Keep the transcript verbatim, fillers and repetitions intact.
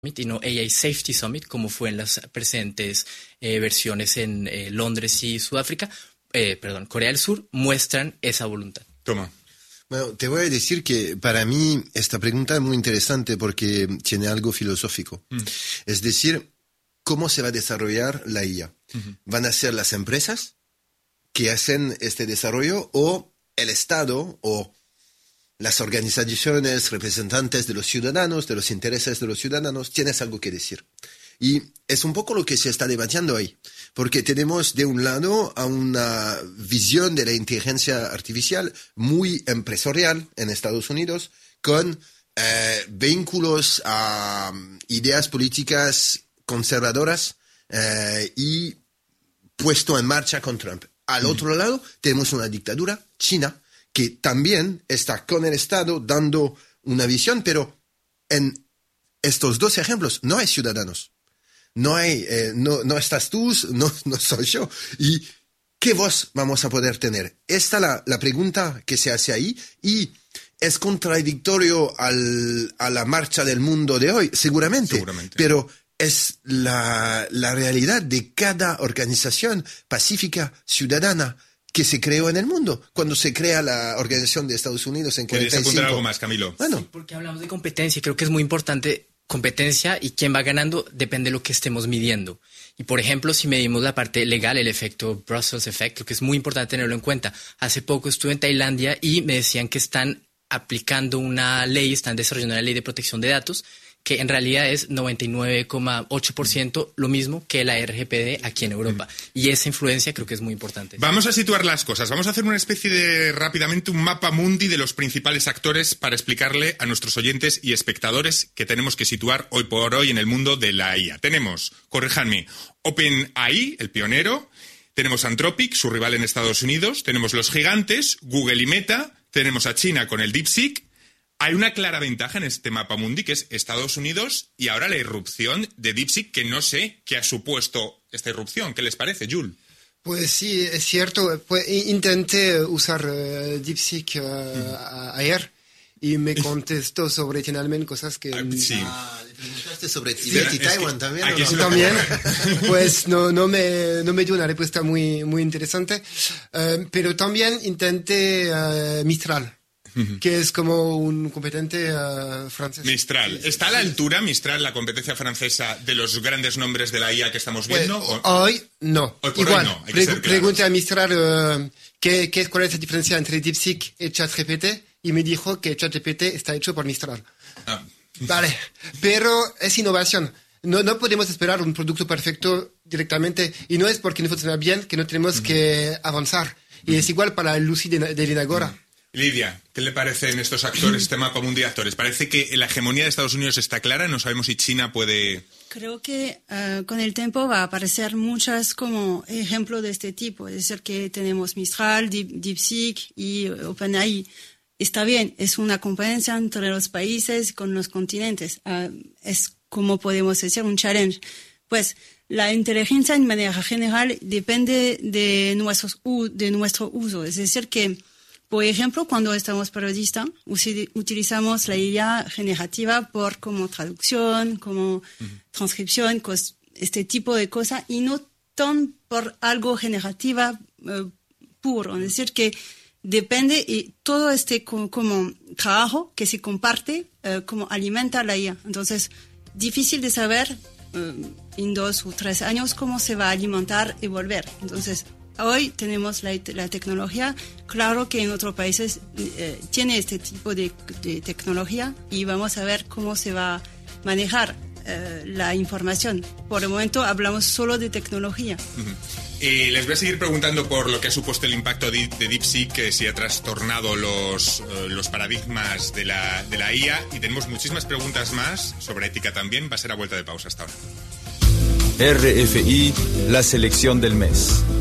y no A I Safety Summit, como fue en las presentes eh, versiones en eh, Londres y Sudáfrica, eh, perdón, Corea del Sur, muestran esa voluntad. Toma. Bueno, te voy a decir que para mí esta pregunta es muy interesante porque tiene algo filosófico. Mm. Es decir, ¿cómo se va a desarrollar la I A? Uh-huh. ¿Van a ser las empresas que hacen este desarrollo o el Estado o las organizaciones representantes de los ciudadanos, de los intereses de los ciudadanos? Tienes algo que decir. Y es un poco lo que se está debatiendo ahí, porque tenemos de un lado a una visión de la inteligencia artificial muy empresarial en Estados Unidos, con eh, vínculos a ideas políticas conservadoras eh, y puesto en marcha con Trump. Al mm. otro lado tenemos una dictadura, China, que también está con el Estado dando una visión, pero en estos dos ejemplos no hay ciudadanos. No hay, eh, no, no estás tú, no, no soy yo. ¿Y qué voz vamos a poder tener? Esta es la, la pregunta que se hace ahí y es contradictorio al, a la marcha del mundo de hoy, seguramente. Seguramente. Pero es la, la realidad de cada organización pacífica ciudadana que se creó en el mundo. Cuando se crea la Organización de Estados Unidos en cuarenta y cinco. ¿Puedes apuntar algo más, Camilo? Bueno. Sí, porque hablamos de competencia y creo que es muy importante. Competencia y quién va ganando depende de lo que estemos midiendo. Y por ejemplo, si medimos la parte legal, el efecto Brussels Effect, creo que es muy importante tenerlo en cuenta. Hace poco estuve en Tailandia y me decían que están aplicando una ley, están desarrollando una ley de protección de datos que en realidad es noventa y nueve coma ocho por ciento lo mismo que la R G P D aquí en Europa. Y esa influencia creo que es muy importante. Vamos a situar las cosas. Vamos a hacer una especie de, rápidamente, un mapa mundi de los principales actores para explicarle a nuestros oyentes y espectadores que tenemos que situar hoy por hoy en el mundo de la I A. Tenemos, corríjanme, OpenAI, el pionero. Tenemos Anthropic, su rival en Estados Unidos. Tenemos los gigantes, Google y Meta. Tenemos a China con el DeepSeek. Hay una clara ventaja en este mapa mundi, que es Estados Unidos y ahora la irrupción de DeepSeek, que no sé qué ha supuesto esta irrupción. ¿Qué les parece, Jules? Pues sí, es cierto. Pues intenté usar uh, DeepSeek uh, mm. ayer y me contestó sobre Tiananmen cosas que... Ah, sí. Ah, le preguntaste sobre Tibet sí, y Taiwán es que también. Aquí ¿no? sí También, pues no, no, me, no me dio una respuesta muy, muy interesante. Uh, pero también intenté uh, Mistral. Que es como un competente uh, francés. Mistral. ¿Está a la altura Mistral, la competencia francesa, de los grandes nombres de la I A que estamos viendo? Pues, hoy no. Hoy por Igual, hoy no. Hay pre- que ser pregunté a Mistral uh, ¿qué, qué, cuál es la diferencia entre DeepSeek y ChatGPT y me dijo que ChatGPT está hecho por Mistral. Ah. Vale, pero es innovación. No, no podemos esperar un producto perfecto directamente y no es porque no funciona bien que no tenemos mm. que avanzar. Y mm. es igual para el Lucy de, de Linagora. Mm. Lidia, ¿qué le parecen estos actores, este mapa mundi de actores? Parece que la hegemonía de Estados Unidos está clara, no sabemos si China puede... Creo que uh, con el tiempo va a aparecer muchas como ejemplos de este tipo, es decir, que tenemos Mistral, Deep, DeepSeek y OpenAI. Está bien, es una competencia entre los países con los continentes, uh, es como podemos decir un challenge. Pues la inteligencia en manera general depende de, nuestros, de nuestro uso, es decir, que por ejemplo, cuando estamos periodistas, utilizamos la I A generativa por como traducción, como uh-huh. transcripción, cos, este tipo de cosas, y no tan por algo generativa uh, puro. Es decir, que depende y todo este como, como trabajo que se comparte, uh, como alimenta la I A. Entonces, difícil de saber uh, en dos o tres años cómo se va a alimentar y volver. Entonces, hoy tenemos la, la tecnología, claro que en otros países eh, tiene este tipo de, de tecnología y vamos a ver cómo se va a manejar eh, la información. Por el momento hablamos solo de tecnología. Uh-huh. Eh, les voy a seguir preguntando por lo que ha supuesto el impacto de, de DeepSeek, que si ha trastornado los, uh, los paradigmas de la, de la I A, y tenemos muchísimas preguntas más sobre ética también. Va a ser a vuelta de pausa hasta ahora. R F I, la selección del mes.